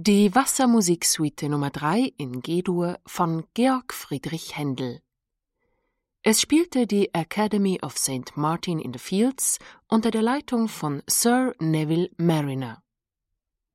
Die Wassermusiksuite Nummer 3 in G-Dur von Georg Friedrich Händel. Es spielte die Academy of St. Martin in the Fields unter der Leitung von Sir Neville Marriner.